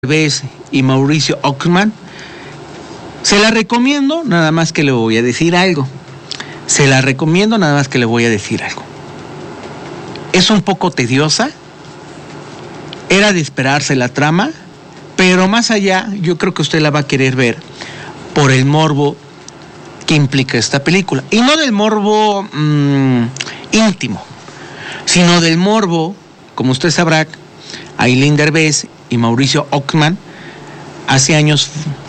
Derbez y Mauricio Ockman. Se la recomiendo, nada más que le voy a decir algo. Es un poco tediosa, era de esperarse la trama, pero más allá, yo creo que usted la va a querer ver por el morbo que implica esta película. Y no del morbo íntimo, sino del morbo, como usted sabrá, Aileen Derbez y Mauricio Ockman hace años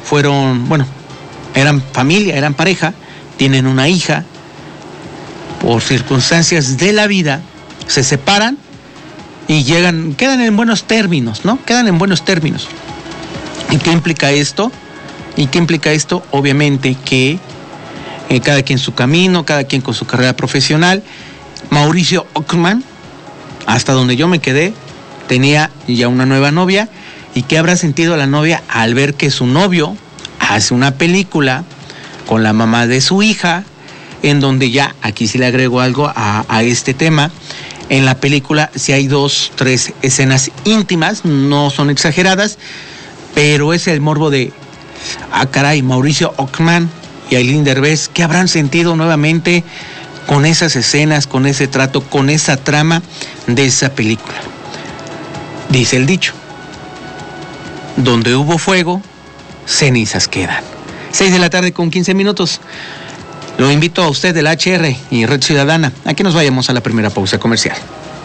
eran familia, eran pareja, tienen una hija, por circunstancias de la vida se separan y quedan en buenos términos, ¿no? ¿Y qué implica esto? Obviamente que cada quien su camino, cada quien con su carrera profesional. Mauricio Ockman, hasta donde yo me quedé, tenía ya una nueva novia. ¿Y qué habrá sentido la novia al ver que su novio hace una película con la mamá de su hija, en donde ya, aquí sí le agrego algo a este tema, en la película sí hay 2-3 escenas íntimas, no son exageradas, pero es el morbo de, caray, Mauricio Ockman y Aileen Derbez, ¿qué habrán sentido nuevamente con esas escenas, con ese trato, con esa trama de esa película? Dice el dicho, donde hubo fuego, cenizas quedan. 6:15 p.m. Lo invito a usted del HR y Red Ciudadana a que nos vayamos a la primera pausa comercial.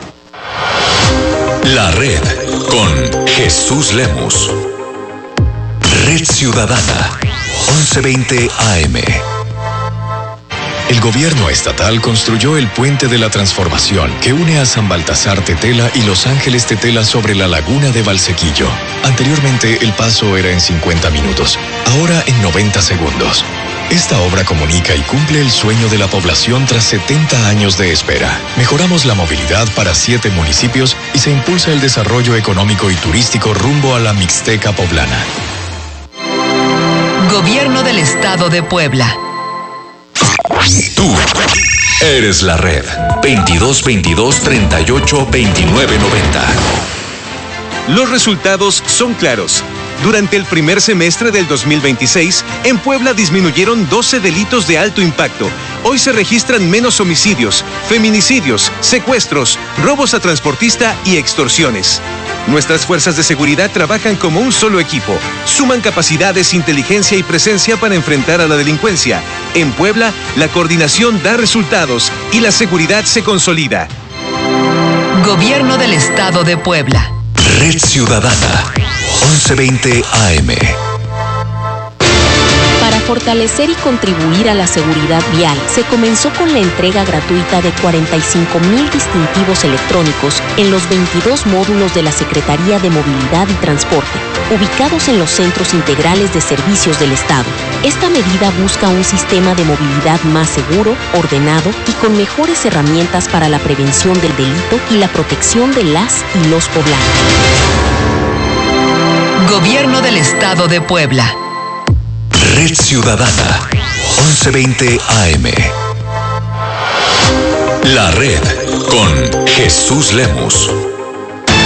La Red con Jesús Lemus. Red Ciudadana, 11:20 AM. El gobierno estatal construyó el Puente de la Transformación que une a San Baltasar Tetela y Los Ángeles Tetela sobre la laguna de Valsequillo. Anteriormente el paso era en 50 minutos, ahora en 90 segundos. Esta obra comunica y cumple el sueño de la población tras 70 años de espera. Mejoramos la movilidad para 7 municipios y se impulsa el desarrollo económico y turístico rumbo a la Mixteca poblana. Gobierno del Estado de Puebla. Tú eres la red. 2222-382990. Los resultados son claros. Durante el primer semestre del 2026, en Puebla disminuyeron 12 delitos de alto impacto. Hoy se registran menos homicidios, feminicidios, secuestros, robos a transportista y extorsiones. Nuestras fuerzas de seguridad trabajan como un solo equipo. Suman capacidades, inteligencia y presencia para enfrentar a la delincuencia. En Puebla, la coordinación da resultados y la seguridad se consolida. Gobierno del Estado de Puebla. Red Ciudadana, 11:20 AM. Para fortalecer y contribuir a la seguridad vial, se comenzó con la entrega gratuita de 45,000 distintivos electrónicos en los 22 módulos de la Secretaría de Movilidad y Transporte, ubicados en los centros integrales de servicios del Estado. Esta medida busca un sistema de movilidad más seguro, ordenado y con mejores herramientas para la prevención del delito y la protección de las y los poblanos. Gobierno del Estado de Puebla. Red Ciudadana, 11:20 AM. La Red con Jesús Lemus.